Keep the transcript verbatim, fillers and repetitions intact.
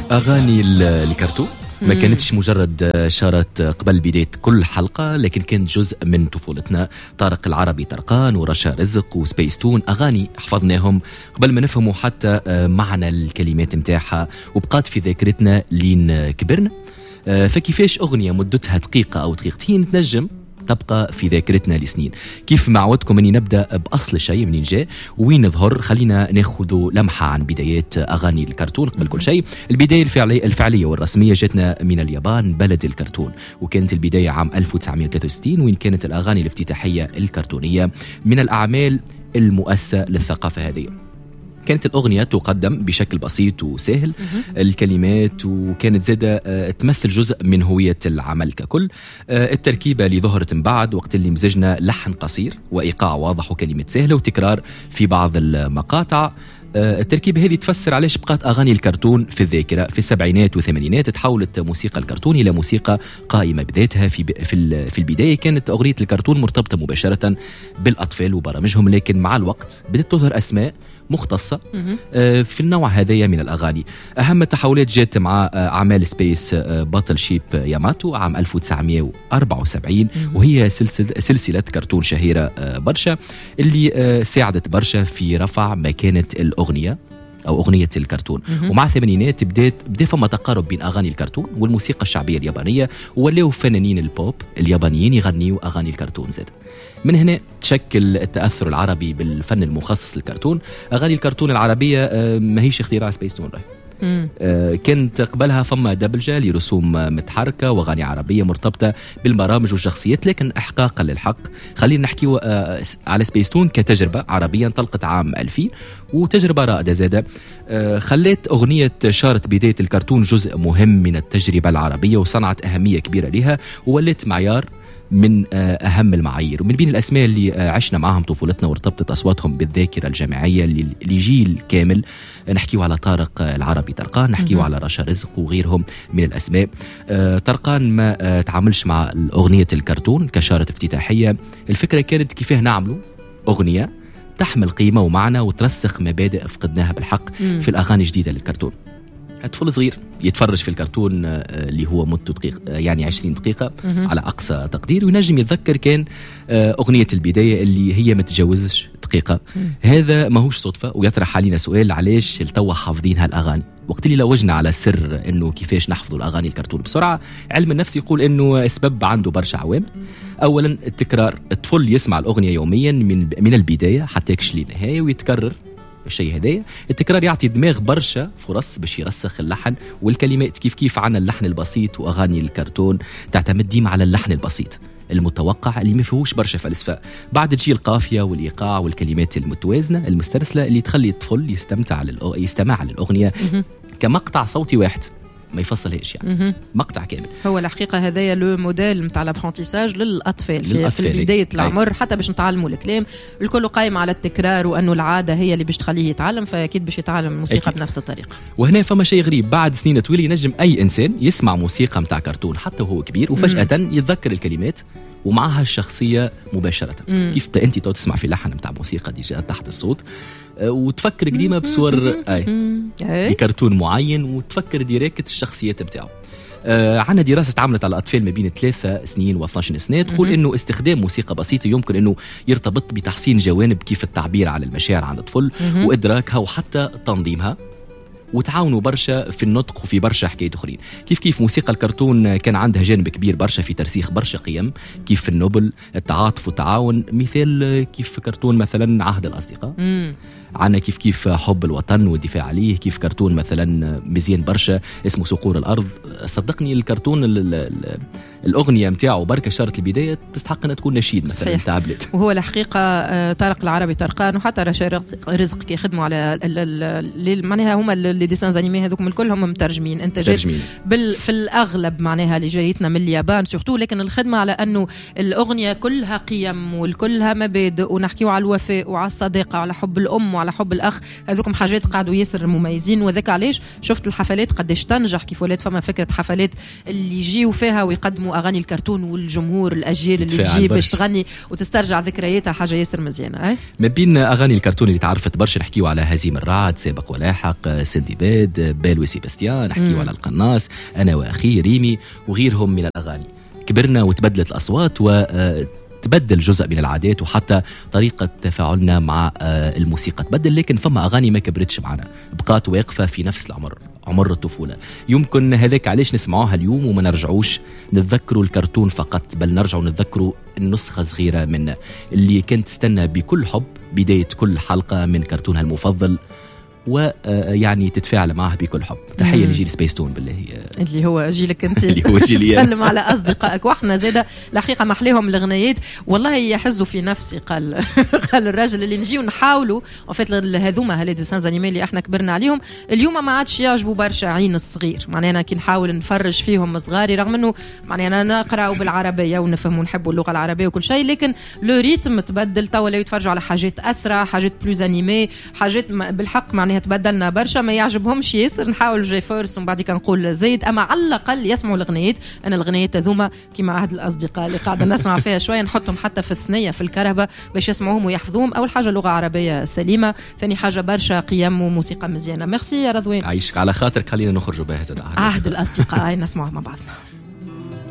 أغاني الكرتون ما كانتش مجرد شارات قبل بداية كل حلقة، لكن كانت جزء من طفولتنا. طارق العربي طرقان ورشا رزق وسبيس تون، أغاني حفظناهم قبل ما نفهموا حتى معنى الكلمات متاعها، وبقات في ذاكرتنا لين كبرنا. فكيفاش أغنية مدتها دقيقة أو دقيقتين تنجم تبقى في ذاكرتنا لسنين؟ كيف ما عودتكم اني نبدا باصل الشيء منين جاء وين ظهر. خلينا ناخذ لمحه عن بدايات اغاني الكرتون. قبل كل شيء البدايه الفعليه الفعليه والرسميه جاتنا من اليابان، بلد الكرتون، وكانت البدايه عام ألف وتسعمائة وثلاثة وستين، وين كانت الاغاني الافتتاحيه الكرتونيه من الاعمال المؤسسه للثقافه هذه. كانت الأغنية تقدم بشكل بسيط وسهل الكلمات، وكانت زادة تمثل جزء من هوية العمل ككل. التركيبة اللي ظهرت من بعد وقت اللي مزجنا لحن قصير وإيقاع واضح وكلمات سهلة وتكرار في بعض المقاطع. التركيبة هذه تفسر علاش بقات أغاني الكرتون في الذاكرة. في السبعينات والثمانينات تحولت موسيقى الكرتون إلى موسيقى قائمة بذاتها. في في في البداية كانت أغنية الكرتون مرتبطة مباشرة بالأطفال وبرامجهم، لكن مع الوقت بدأت تظهر أسماء مختصة في النوع هذايا من الأغاني. أهم التحولات جات مع أعمال سبيس باتل شيب ياماتو عام ألف وتسعمائة وأربعة وسبعين، وهي سلسلة, سلسلة كرتون شهيرة برشا اللي ساعدت برشا في رفع مكانة الأغنية أو أغنية الكرتون. ومع الثمانينات بدأت بدأ فما تقارب بين أغاني الكرتون والموسيقى الشعبية اليابانية، ولاو فنانين البوب اليابانيين يغنيوا أغاني الكرتون زاد. من هنا تشكل التأثر العربي بالفن المخصص للكرتون. أغاني الكرتون العربية ما هيش اختراع سبيس تون، آه كانت قبلها فما دبلجة لرسوم متحركة وأغاني عربية مرتبطة بالبرامج والشخصيات، لكن إحقاقا للحق خلينا نحكي آه على سبيس تون كتجربة عربية انطلقت عام ألفين، وتجربة رائدة زادة آه خلت أغنية شارت بداية الكرتون جزء مهم من التجربة العربية، وصنعت أهمية كبيرة لها وولت معيار من أهم المعايير. ومن بين الأسماء اللي عشنا معهم طفولتنا وارتبطت أصواتهم بالذاكرة الجماعية لجيل كامل، نحكيو على طارق العربي طرقان، نحكيو على رشا رزق وغيرهم من الأسماء. طرقان ما تعاملش مع أغنية الكرتون كشارة افتتاحية. الفكرة كانت كيفاه نعملوا أغنية تحمل قيمة ومعنى وترسخ مبادئ فقدناها بالحق في الأغاني الجديدة للكرتون. طفل صغير يتفرج في الكرتون اللي هو مدته دقيقة يعني عشرين دقيقة على أقصى تقدير، وينجم يتذكر كان أغنية البداية اللي هي ما تجاوزش دقيقة. هذا ما هوش صدفة، ويطرح علينا سؤال علاش التوا حافظين هالأغاني. وقت اللي لوجنا على سر إنه كيفاش نحفظوا الأغاني الكرتون بسرعة، علم النفس يقول إنه أسباب عنده برشا عوامل. أولا التكرار، الطفل يسمع الأغنية يوميا من من البداية حتى يكش للنهاية ويتكرر الشيء هذايا. التكرار يعطي دماغ برشا فرص باش يرسخ اللحن والكلمات. كيف كيف عنا اللحن البسيط، واغاني الكرتون تعتمد ديما على اللحن البسيط المتوقع اللي ما فيهوش برشا فلسفه. بعد تجي القافيه والايقاع والكلمات المتوازنه المسترسله اللي تخلي الطفل يستمتع للأغ... يستمع للاغنيه كمقطع صوتي واحد ما يفصلهاش، يعني مقطع كامل. هو الحقيقه هذايا لو موديل نتاع لابرونتيساج للاطفال في, في بدايه العمر، حتى باش نتعلموا الكلام الكل قايم على التكرار، وانه العاده هي اللي باش تخليه يتعلم، فاكيد باش يتعلم الموسيقى أكيد بنفس الطريقه. وهنا فما شيء غريب، بعد سنين طويله ينجم اي انسان يسمع موسيقى متاع كرتون حتى وهو كبير وفجاه مم. يتذكر الكلمات ومعها الشخصيه مباشره. مم. كيف انت تو تسمع في لحن متاع موسيقى دي جاء تحت الصوت وتفكر قديمه بصور اي بكرتون معين، وتفكر ديريكت الشخصيات بتاعه. آه عنا دراسة عملت على الأطفال ما بين ثلاثة سنين واثناشر سنة تقول إنه استخدام موسيقى بسيطة يمكن إنه يرتبط بتحسين جوانب كيف التعبير عن المشاعر عند الطفل وإدراكها وحتى تنظيمها، وتعاونوا برشا في النطق وفي برشا حكايات أخرين. كيف كيف موسيقى الكرتون كان عندها جانب كبير برشا في ترسيخ برشا قيم، كيف النبل التعاطف والتعاون. مثال كيف كرتون مثلا عهد الأصدقاء، عنا كيف كيف حب الوطن والدفاع عليه. كيف كرتون مثلا مزيان برشا اسمه صقور الأرض. صدقني الكرتون ال ال الأغنية متاعه بركة شارت البداية تستحق أن تكون نشيد مثلا متاع بلاد. وهو الحقيقة طارق العربي طرقان وحتى رشا رزق كي يخدموا على معناها هما اللي ديسانز انيمي هذوكم الكل هم مترجمين. انت جاي بال في الأغلب معناها اللي جايتنا من اليابان سورتو، لكن الخدمة على أنه الأغنية كلها قيم والكلها مبادئ، ونحكيوا على الوفاء وعلى الصداقة وعلى حب الأم على حب الاخ، هذوكم حاجات قاعدوا ياسر مميزين. وذاك علاش شفت الحفلات قداش تنجح، كيف ولات فما فكره حفلات اللي يجيو فيها ويقدموا اغاني الكرتون والجمهور الاجيال اللي تجي باش تغني وتسترجع ذكرياتها، حاجه ياسر مزيانه. أي؟ ما بين اغاني الكرتون اللي تعرفت برشا نحكيو على هزيم الرعد، سابق ولاحق، سندباد، بال وسيباستيان، نحكيو على القناص، انا واخي ريمي وغيرهم من الاغاني. كبرنا وتبدلت الاصوات و تبدل جزء من العادات وحتى طريقة تفاعلنا مع الموسيقى تبدل، لكن فما أغاني ما كبرتش معنا، بقات واقفة في نفس العمر، عمر الطفولة. يمكن هذاك علاش نسمعوها اليوم وما نرجعوش نتذكروا الكرتون فقط، بل نرجعوا نتذكروا النسخة صغيرة من اللي كانت تستنى بكل حب بداية كل حلقة من كرتونها المفضل، ويعني تتفاعل معه بكل حب. تحية لجيل سبيستون بالله اللي هو جيلك انت اللي هو جيلي. سلم على اصدقائك. واحنا زاده الحقيقه محليهم الاغنيات والله يحزوا في نفسي. قال قال الراجل اللي نجيو نحاولوا وفات هذوما هالي ديسانز انيمي اللي احنا كبرنا عليهم اليوم ما عادش يعجبوا برشا عين الصغير. معناها انا كي نحاول نفرج فيهم صغاري رغم انه معناها انا نقراو بالعربيه ونفهم ونحبوا اللغه العربيه وكل شيء، لكن لو ريتم تبدل، توا ولاو يتفرجوا على حاجات اسرع، حاجات بلوز انيمي، حاجات بالحق معناها تبدلنا برشا، ما يعجبهمش ياسر. نحاول جاي فورس ومن بعد كنقول زيد، اما على الاقل يسمعوا الاغنيات. انا الاغنيات هذوما كيما عهد الاصدقاء اللي قاعده نسمع فيها شويه نحطهم حتى في الثنيه في الكرهبه باش يسمعوهم ويحفظوهم. اول حاجه لغه عربيه سليمه، ثاني حاجه برشا قيم وموسيقى مزيانه. ميرسي يا رضوان، عايشك على خاطرك. خلينا نخرجوا بهذا عهد الاصدقاء نسمعوا مع بعضنا.